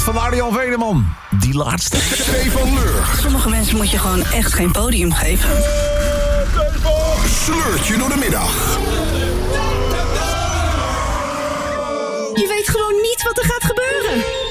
hit van Arjan Veneman. Die laatste. Stefan Leur. Sommige mensen moet je gewoon echt geen podium geven. Sleurt je door de middag. Je weet gewoon niet wat er gaat gebeuren.